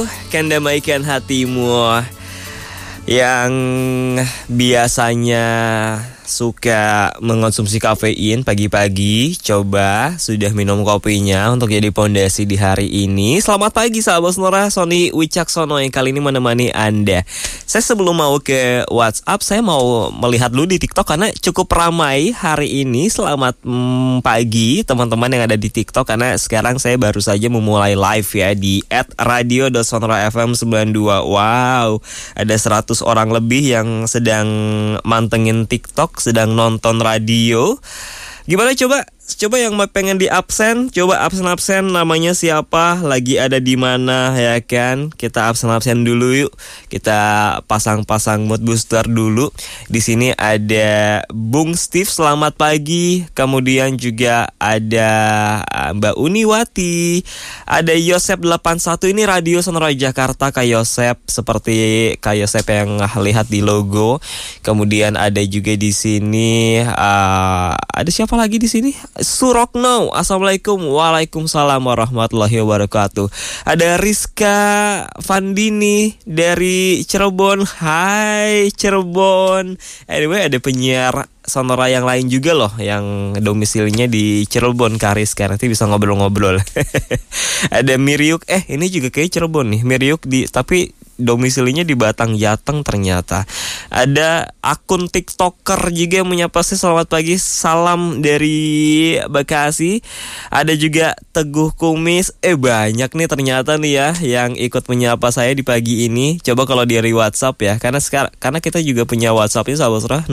Kan damaikan hatimu yang biasanya suka mengonsumsi kafein pagi-pagi, coba sudah minum kopinya untuk jadi pondasi di hari ini. Selamat pagi sahabat Sonora, Sony Wicaksono yang kali ini menemani Anda. Saya sebelum mau ke WhatsApp, saya mau melihat dulu di TikTok karena cukup ramai hari ini. Selamat pagi teman-teman yang ada di TikTok, karena sekarang saya baru saja memulai live ya di @radio.sonora_fm92. Wow, ada 100 orang lebih yang sedang mantengin TikTok, sedang nonton radio. Gimana coba yang pengen di absen, coba absen namanya siapa, lagi ada di mana ya kan? Kita absen dulu yuk. Kita pasang mood booster dulu. Di sini ada Bung Steve, selamat pagi. Kemudian juga ada Mbak Uniwati, ada Yosep 81. Ini Radio Sonora Jakarta, Kak Yosep, seperti Kak Yosep yang lihat di logo. Kemudian ada juga di sini ada siapa lagi di sini? Surokno, assalamualaikum. Waalaikumsalam warahmatullahi wabarakatuh. Ada Rizka Vandini dari Cirebon. Hai Cirebon. Anyway, ada penyiar Sonora yang lain juga loh yang domisilinya di Cirebon, Rizka. Nanti bisa ngobrol-ngobrol. Ada Miriuk, ini juga kayak Cirebon nih. Miriuk tapi domisilinya di Batang Jateng ternyata. Ada akun TikToker juga yang menyapa saya, selamat pagi, salam dari Bekasi. Ada juga Teguh Kumis. Banyak nih ternyata nih ya yang ikut menyapa saya di pagi ini. Coba kalau dari WhatsApp ya, karena kita juga punya WhatsApp-nya sahabat-sahabat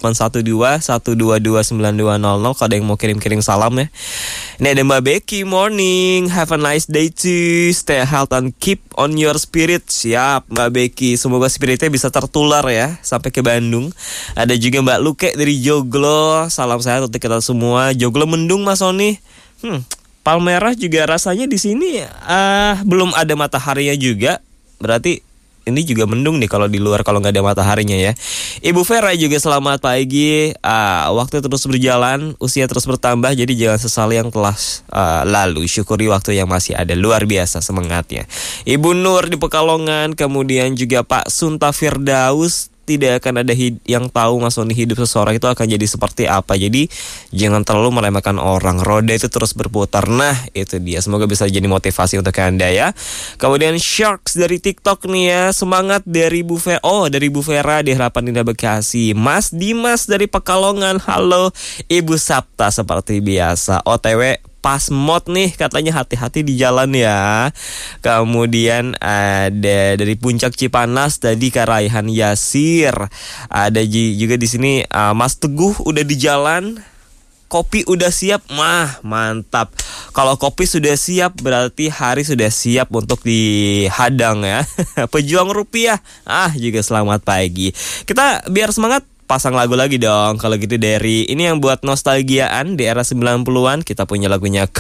0812-122-9200 kalau ada yang mau kirim-kirim salam ya. Ini ada Mbak Becky, morning, have a nice day too, stay healthy and keep on your spirit. Siap Mbak Becky, semoga spiritnya bisa tertular ya sampai ke Bandung. Ada juga Mbak Luke dari Joglo, salam sehat untuk kita semua. Joglo mendung Mas Sony. Palmerah juga rasanya di sini belum ada mataharinya juga. Berarti ini juga mendung nih kalau di luar, kalau nggak ada mataharinya ya. Ibu Vera juga selamat pagi. Waktu terus berjalan, usia terus bertambah, jadi jangan sesali yang telah lalu. Syukuri waktu yang masih ada, luar biasa semangatnya. Ibu Nur di Pekalongan, kemudian juga Pak Sunta Firdaus. Tidak akan ada yang tahu Mas Sony hidup seseorang itu akan jadi seperti apa. Jadi jangan terlalu meremehkan orang. Roda itu terus berputar. Nah itu dia. Semoga bisa jadi motivasi untuk Anda ya. Kemudian Sharks dari TikTok nih ya. Semangat dari Bu Vera. Dari Bu Vera di Harapan Indah Bekasi. Mas Dimas dari Pekalongan. Halo Ibu Sabta seperti biasa. OTW pas mod nih katanya, hati-hati di jalan ya. Kemudian ada dari Puncak Cipanas tadi Kak Raihan Yasir. Ada juga di sini Mas Teguh udah di jalan. Kopi udah siap, mantap. Kalau kopi sudah siap berarti hari sudah siap untuk dihadang ya. Pejuang rupiah, juga selamat pagi. Kita biar semangat, pasang lagu lagi dong. Kalau gitu dari ini yang buat nostalgiaan di era 90-an, kita punya lagunya